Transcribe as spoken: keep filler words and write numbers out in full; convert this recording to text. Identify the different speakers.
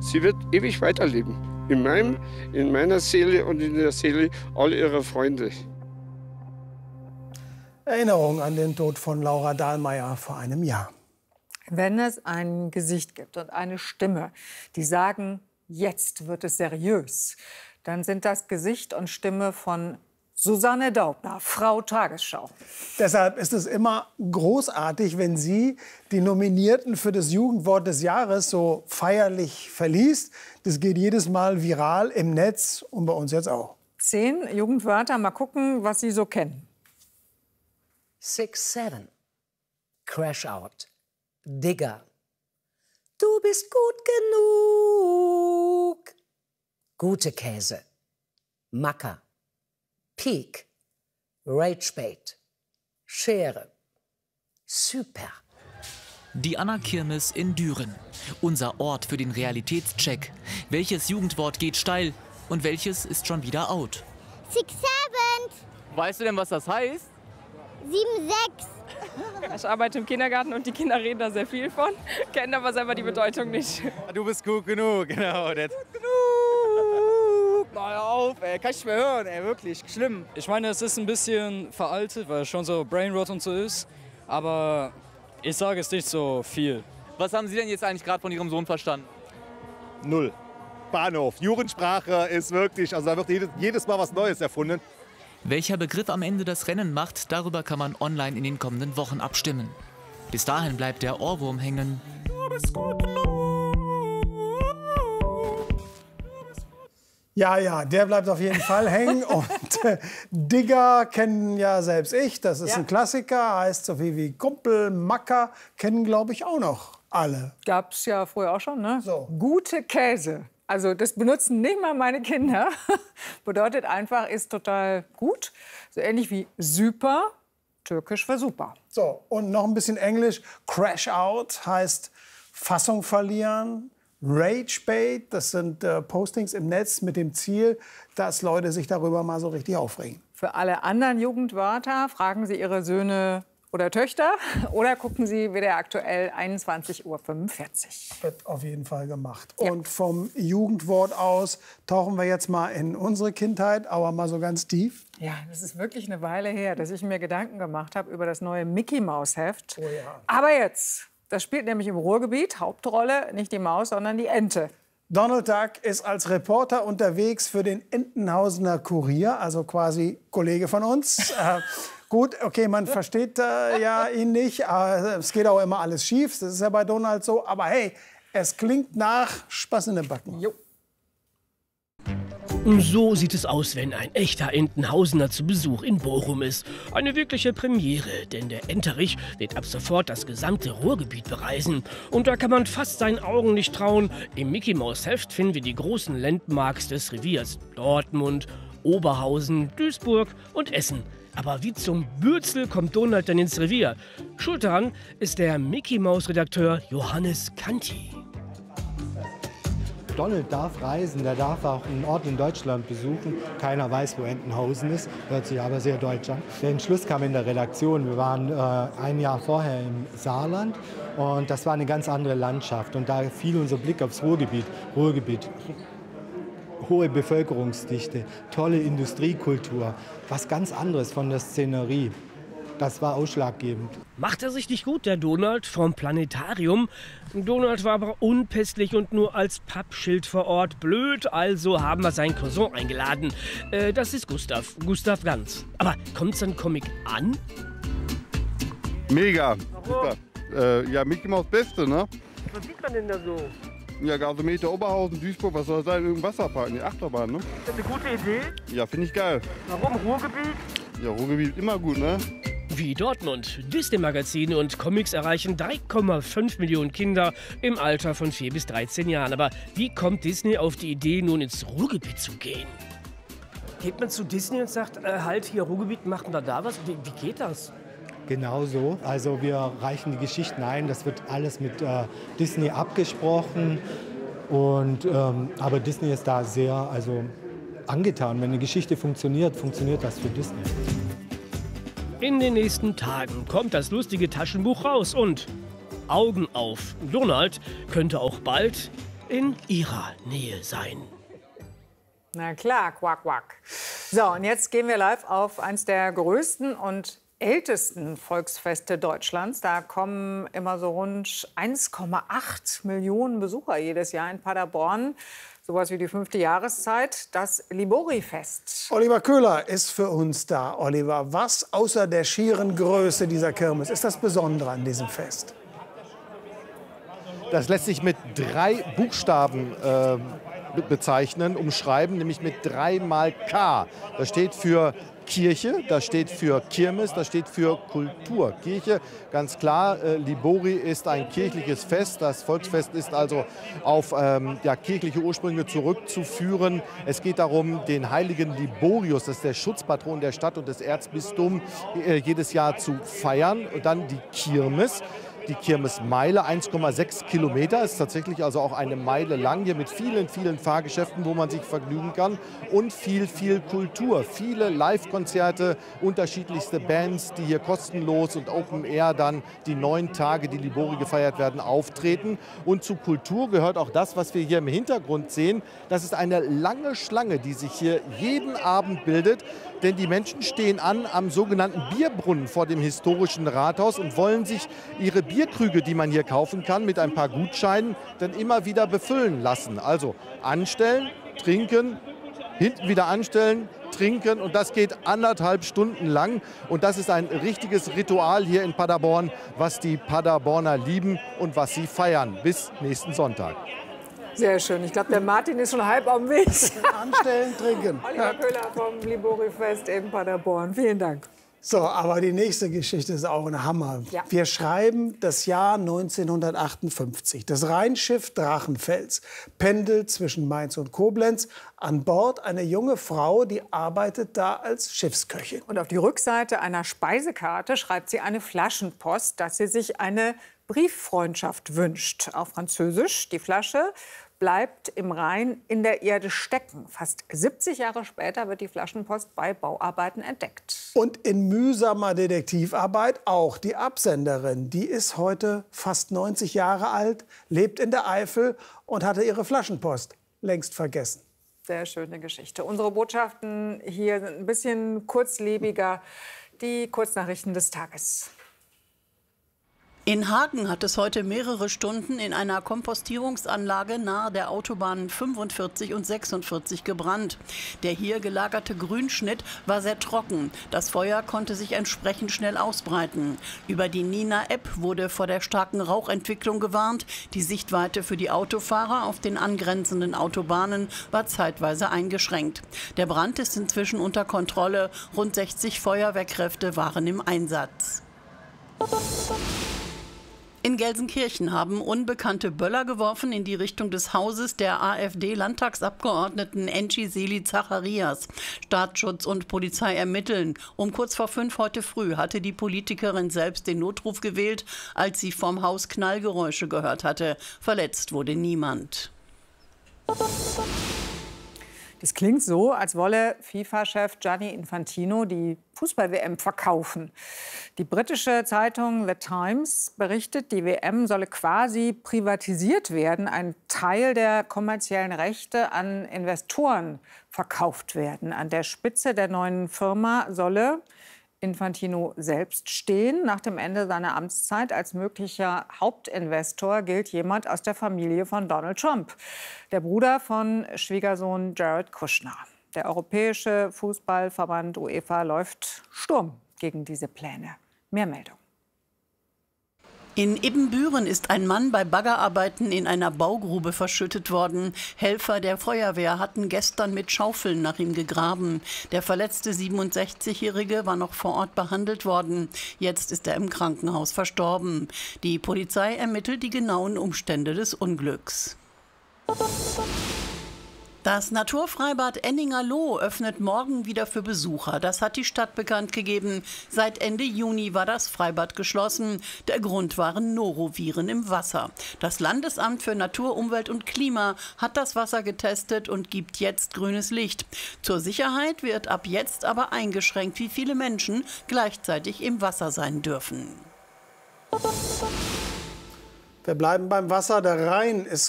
Speaker 1: Sie wird ewig weiterleben. In, meinem, in meiner Seele und in der Seele all ihrer Freunde.
Speaker 2: Erinnerung an den Tod von Laura Dahlmeier vor einem Jahr.
Speaker 3: Wenn es ein Gesicht gibt und eine Stimme, die sagen, jetzt wird es seriös, dann sind das Gesicht und Stimme von Susanne Daubner, Frau Tagesschau.
Speaker 2: Deshalb ist es immer großartig, wenn sie die Nominierten für das Jugendwort des Jahres so feierlich verliest. Das geht jedes Mal viral im Netz und bei uns jetzt auch.
Speaker 3: Zehn Jugendwörter, mal gucken, was Sie so kennen.
Speaker 4: Six, seven. Crash out. Digger. Du bist gut genug. Gute Käse. Macker. Peak. Ragebait. Schere. Super.
Speaker 5: Die Anna-Kirmes in Düren. Unser Ort für den Realitätscheck. Welches Jugendwort geht steil und welches ist schon wieder out?
Speaker 6: Six, seven.
Speaker 7: Weißt du denn, was das heißt?
Speaker 6: Sieben, sechs.
Speaker 8: Ich arbeite im Kindergarten und die Kinder reden da sehr viel von, kennen aber selber die Bedeutung nicht.
Speaker 7: Du bist gut genug, genau. Das.
Speaker 9: Gut genug! Mal auf, ey, kann ich nicht mehr hören, ey, wirklich, schlimm.
Speaker 10: Ich meine, es ist ein bisschen veraltet, weil es schon so Brainrot und so ist, aber ich sage es nicht so viel.
Speaker 7: Was haben Sie denn jetzt eigentlich gerade von Ihrem Sohn verstanden?
Speaker 11: Null. Bahnhof. Jugendsprache ist wirklich, also da wird jedes, jedes Mal was Neues erfunden.
Speaker 5: Welcher Begriff am Ende das Rennen macht, darüber kann man online in den kommenden Wochen abstimmen. Bis dahin bleibt der Ohrwurm hängen. Du bist gut genug.
Speaker 2: Ja, ja, der bleibt auf jeden Fall hängen. Und äh, Digger kennen ja selbst ich, das ist ja ein Klassiker, heißt so viel wie Kumpel, Macker, kennen glaube ich auch noch alle.
Speaker 3: Gab's ja früher auch schon, ne?
Speaker 2: So.
Speaker 3: Gute Käse. Also das benutzen nicht mal meine Kinder. Bedeutet einfach, ist total gut. So ähnlich wie super, türkisch für super.
Speaker 2: So, und noch ein bisschen Englisch. Crash out heißt Fassung verlieren. Ragebait, das sind äh, Postings im Netz mit dem Ziel, dass Leute sich darüber mal so richtig aufregen.
Speaker 3: Für alle anderen Jugendwörter fragen Sie Ihre Söhne oder Töchter oder gucken Sie W D R aktuell einundzwanzig Uhr fünfundvierzig.
Speaker 2: Wird auf jeden Fall gemacht.
Speaker 3: Ja.
Speaker 2: Und vom Jugendwort aus tauchen wir jetzt mal in unsere Kindheit, aber mal so ganz tief.
Speaker 3: Ja, das ist wirklich eine Weile her, dass ich mir Gedanken gemacht habe über das neue Mickey-Maus-Heft.
Speaker 2: Oh ja.
Speaker 3: Aber jetzt, das spielt nämlich im Ruhrgebiet, Hauptrolle nicht die Maus, sondern die Ente.
Speaker 2: Donald Duck ist als Reporter unterwegs für den Entenhausener Kurier, also quasi Kollege von uns. äh, gut, okay, man versteht äh, ja ihn nicht, aber es geht auch immer alles schief, das ist ja bei Donald so. Aber hey, es klingt nach Spaß in den Backen.
Speaker 3: Jo.
Speaker 12: So sieht es aus, wenn ein echter Entenhausener zu Besuch in Bochum ist. Eine wirkliche Premiere, denn der Enterich wird ab sofort das gesamte Ruhrgebiet bereisen. Und da kann man fast seinen Augen nicht trauen. Im Mickey-Maus-Heft finden wir die großen Landmarks des Reviers. Dortmund, Oberhausen, Duisburg und Essen. Aber wie zum Bürzel kommt Donald denn ins Revier? Schuld daran ist der Mickey-Maus-Redakteur Johannes Kanti.
Speaker 13: Donald darf reisen, der darf auch einen Ort in Deutschland besuchen. Keiner weiß, wo Entenhausen ist, hört sich aber sehr deutsch an. Der Entschluss kam in der Redaktion. Wir waren äh, ein Jahr vorher im Saarland und das war eine ganz andere Landschaft. Und da fiel unser Blick aufs Ruhrgebiet. Ruhrgebiet, hohe Bevölkerungsdichte, tolle Industriekultur, was ganz anderes von der Szenerie. Das war ausschlaggebend.
Speaker 12: Macht er sich nicht gut, der Donald vom Planetarium? Donald war aber unpässlich und nur als Pappschild vor Ort. Blöd, also haben wir seinen Cousin eingeladen. Äh, das ist Gustav, Gustav Ganz. Aber kommt sein Comic an?
Speaker 11: Mega. Super. Äh, ja, Mickey Maus Beste, ne?
Speaker 12: Was sieht man denn da so?
Speaker 11: Ja, Gasometer, Oberhausen, Duisburg, was soll das sein? Irgendein Wasserpark, die Achterbahn, ne?
Speaker 12: Ist das eine gute Idee?
Speaker 11: Ja, finde ich geil.
Speaker 12: Warum Ruhrgebiet?
Speaker 11: Ja, Ruhrgebiet immer gut, ne?
Speaker 12: Wie Dortmund. Disney-Magazine und Comics erreichen drei Komma fünf Millionen Kinder im Alter von vier bis dreizehn Jahren. Aber wie kommt Disney auf die Idee, nun ins Ruhrgebiet zu gehen? Geht man zu Disney und sagt, äh, halt hier Ruhrgebiet, macht man da was? Wie, wie geht das?
Speaker 13: Genau so. Also wir reichen die Geschichten ein. Das wird alles mit äh, Disney abgesprochen. Und, ähm, aber Disney ist da sehr also, angetan. Wenn eine Geschichte funktioniert, funktioniert das für Disney.
Speaker 12: In den nächsten Tagen kommt das lustige Taschenbuch raus und Augen auf. Donald könnte auch bald in ihrer Nähe sein.
Speaker 3: Na klar, quack, quack. So, und jetzt gehen wir live auf eins der größten und ältesten Volksfeste Deutschlands. Da kommen immer so rund eins Komma acht Millionen Besucher jedes Jahr in Paderborn. Sowas wie die fünfte Jahreszeit, das Libori-Fest.
Speaker 2: Oliver Köhler ist für uns da. Oliver, was außer der schieren Größe dieser Kirmes ist das Besondere an diesem Fest?
Speaker 11: Das lässt sich mit drei Buchstaben äh, bezeichnen, umschreiben, nämlich mit drei mal K. Das steht für Kirche, das steht für Kirmes, das steht für Kultur. Kirche, ganz klar, äh, Libori ist ein kirchliches Fest. Das Volksfest ist also auf ähm, ja, kirchliche Ursprünge zurückzuführen. Es geht darum, den heiligen Liborius, das ist der Schutzpatron der Stadt und des Erzbistums, äh, jedes Jahr zu feiern. Und dann die Kirmes. Die Kirmesmeile, eins Komma sechs Kilometer, ist tatsächlich also auch eine Meile lang, hier mit vielen, vielen Fahrgeschäften, wo man sich vergnügen kann. Und viel, viel Kultur, viele Live-Konzerte, unterschiedlichste Bands, die hier kostenlos und Open Air dann die neun Tage, die Libori gefeiert werden, auftreten. Und zu Kultur gehört auch das, was wir hier im Hintergrund sehen. Das ist eine lange Schlange, die sich hier jeden Abend bildet. Denn die Menschen stehen an am sogenannten Bierbrunnen vor dem historischen Rathaus und wollen sich ihre Bierkrüge, die man hier kaufen kann, mit ein paar Gutscheinen dann immer wieder befüllen lassen. Also anstellen, trinken, hinten wieder anstellen, trinken und das geht anderthalb Stunden lang. Und das ist ein richtiges Ritual hier in Paderborn, was die Paderborner lieben und was sie feiern. Bis nächsten Sonntag.
Speaker 3: Sehr schön. Ich glaube, der Martin ist schon halb am Weg.
Speaker 2: Anstellen, trinken.
Speaker 3: Oliver Köhler vom Libori-Fest in Paderborn. Vielen Dank.
Speaker 2: So, aber die nächste Geschichte ist auch ein Hammer.
Speaker 3: Ja.
Speaker 2: Wir schreiben das Jahr neunzehnhundertachtundfünfzig. Das Rheinschiff Drachenfels pendelt zwischen Mainz und Koblenz. An Bord eine junge Frau, die arbeitet da als Schiffsköchin.
Speaker 3: Und auf die Rückseite einer Speisekarte schreibt sie eine Flaschenpost, dass sie sich eine Brieffreundschaft wünscht. Auf Französisch. Die Flasche bleibt im Rhein in der Erde stecken. Fast siebzig Jahre später wird die Flaschenpost bei Bauarbeiten entdeckt.
Speaker 2: Und in mühsamer Detektivarbeit auch die Absenderin. Die ist heute fast neunzig Jahre alt, lebt in der Eifel und hatte ihre Flaschenpost längst vergessen.
Speaker 3: Sehr schöne Geschichte. Unsere Botschaften hier sind ein bisschen kurzlebiger. Die Kurznachrichten des Tages.
Speaker 14: In Hagen hat es heute mehrere Stunden in einer Kompostierungsanlage nahe der Autobahnen fünfundvierzig und sechsundvierzig gebrannt. Der hier gelagerte Grünschnitt war sehr trocken. Das Feuer konnte sich entsprechend schnell ausbreiten. Über die Nina-App wurde vor der starken Rauchentwicklung gewarnt. Die Sichtweite für die Autofahrer auf den angrenzenden Autobahnen war zeitweise eingeschränkt. Der Brand ist inzwischen unter Kontrolle. Rund sechzig Feuerwehrkräfte waren im Einsatz. In Gelsenkirchen haben Unbekannte Böller geworfen in die Richtung des Hauses der AfD-Landtagsabgeordneten Enci Seli Zacharias. Staatsschutz und Polizei ermitteln. Um kurz vor fünf heute früh hatte die Politikerin selbst den Notruf gewählt, als sie vom Haus Knallgeräusche gehört hatte. Verletzt wurde niemand.
Speaker 3: Das klingt so, als wolle FIFA-Chef Gianni Infantino die Fußball-W M verkaufen. Die britische Zeitung The Times berichtet, die W M solle quasi privatisiert werden, ein Teil der kommerziellen Rechte an Investoren verkauft werden. An der Spitze der neuen Firma solle Infantino selbst stehen. Nach dem Ende seiner Amtszeit als möglicher Hauptinvestor gilt jemand aus der Familie von Donald Trump, der Bruder von Schwiegersohn Jared Kushner. Der Europäische Fußballverband UEFA läuft Sturm gegen diese Pläne. Mehr Meldung.
Speaker 14: In Ibbenbüren ist ein Mann bei Baggerarbeiten in einer Baugrube verschüttet worden. Helfer der Feuerwehr hatten gestern mit Schaufeln nach ihm gegraben. Der verletzte siebenundsechzigjährige war noch vor Ort behandelt worden. Jetzt ist er im Krankenhaus verstorben. Die Polizei ermittelt die genauen Umstände des Unglücks. Das Naturfreibad Enninger-Lohh öffnet morgen wieder für Besucher. Das hat die Stadt bekannt gegeben. Seit Ende Juni war das Freibad geschlossen. Der Grund waren Noroviren im Wasser. Das Landesamt für Natur, Umwelt und Klima hat das Wasser getestet und gibt jetzt grünes Licht. Zur Sicherheit wird ab jetzt aber eingeschränkt, wie viele Menschen gleichzeitig im Wasser sein dürfen.
Speaker 2: Wir bleiben beim Wasser. Der Rhein ist